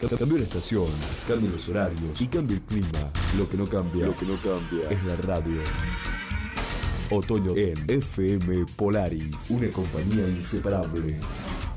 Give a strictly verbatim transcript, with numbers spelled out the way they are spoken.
Cambió la estación, cambian los horarios y cambia el clima. Lo que no cambia, lo que no cambia es la radio. Otoño en F M Polaris, una compañía inseparable.